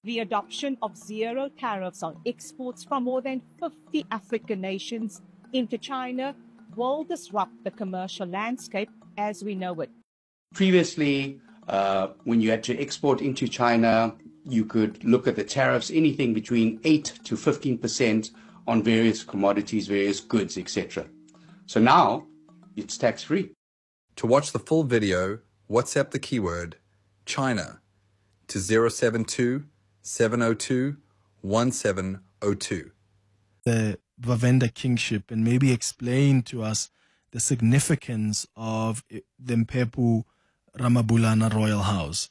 The adoption of zero tariffs on exports from more than 50 African nations into China will disrupt the commercial landscape as we know it. Previously, when you had to export into China, you could look at the tariffs, anything between 8 to 15% on various commodities, various goods, etc. So now it's tax-free. To watch the full video, WhatsApp the keyword China to 072 702 1702. The Vavenda kingship, and maybe explain to us the significance of the Mpepu Ramabulana royal house.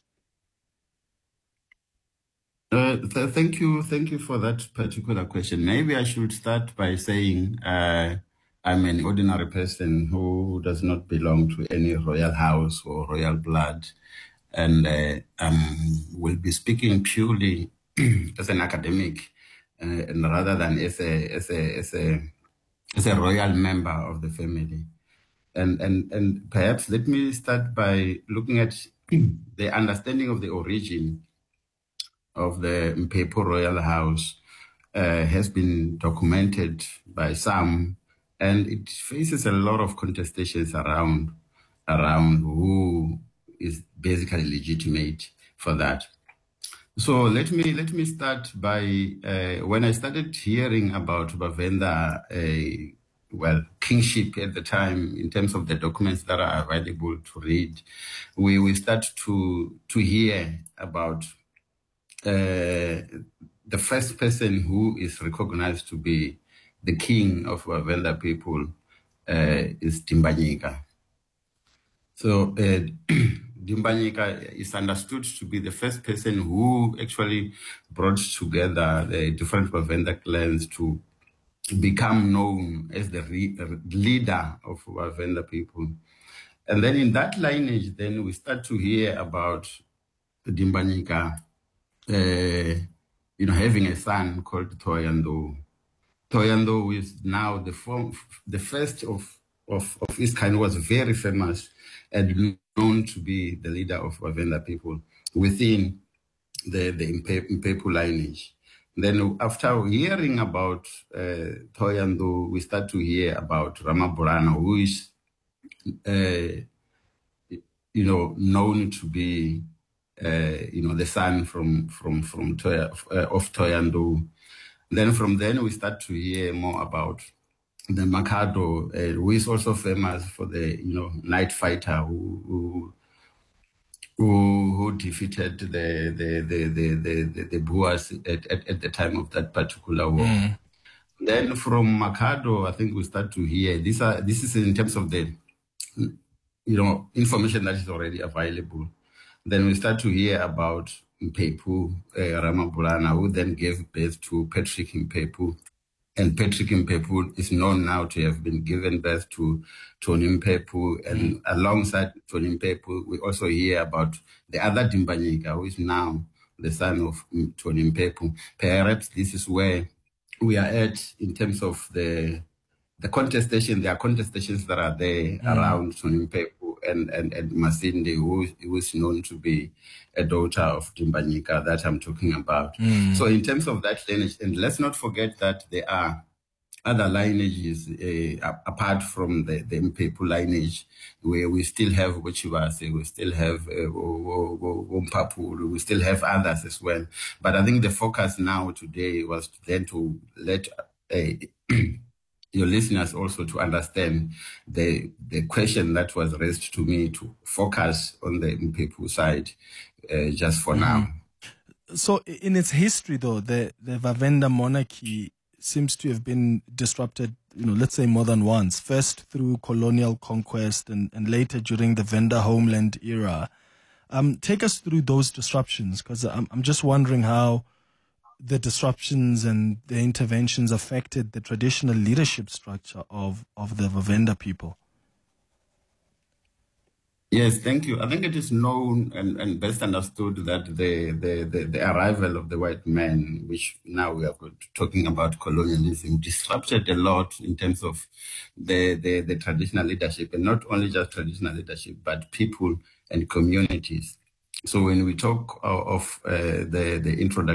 Thank you for that particular question. Maybe I should start by saying I'm an ordinary person who does not belong to any royal house or royal blood, and will be speaking purely as an academic, and rather than as a royal member of the family. And perhaps let me start by looking at the understanding of the origin of the Mpepu royal house. Has been documented by some, and it faces a lot of contestations around who is basically legitimate for that. So let me start by when I started hearing about Vavenda, kingship at the time, in terms of the documents that are available to read, we start to hear about the first person who is recognized to be the king of Vavenda people is Dimbanyika. So Dimbanyika is understood to be the first person who actually brought together the different Vavenda clans to become known as the leader of Vavenda people. And then in that lineage, then we start to hear about Dimbanyika having a son called Thohoyandou. Thohoyandou is now the first of his kind, was very famous and known to be the leader of Vavenda people within the Mpepu lineage. Then after hearing about Thohoyandou, we start to hear about Ramabulana, who is known to be the son from Thohoyandou. Then from then we start to hear more about the Makado, who is also famous for the night fighter who defeated the Boers at the time of that particular war. Mm. Then from Makado, I think we start to hear this is in terms of the information that is already available. Then we start to hear about Mpepu Ramabulana, who then gave birth to Patrick Mpepu. And Patrick Mpepu is known now to have been given birth to Tony Mpepu. And alongside Tony Mpepu, we also hear about the other Dimbanyika, who is now the son of Tony Mpepu. Perhaps this is where we are at in terms of the contestation. There are contestations that are there around Tony Mpepu and Masinde, who is known to be a daughter of Dimbanyika that I'm talking about. So in terms of that lineage, and let's not forget that there are other lineages apart from the Mpepu lineage, where we still have Wechivase, we still have Wompapu, we still have others as well. But I think the focus now today was then to let your listeners also to understand the question that was raised to me, to focus on the Mpepu side just for now. So in its history, though, the Vavenda monarchy seems to have been disrupted, let's say more than once. First through colonial conquest and later during the Venda homeland era. Take us through those disruptions, because I'm just wondering how the disruptions and the interventions affected the traditional leadership structure of the Vavenda people. Yes, thank you. I think it is known and best understood that the arrival of the white man, which now we are talking about colonialism, disrupted a lot in terms of the traditional leadership, and not only just traditional leadership, but people and communities. So when we talk of the introduction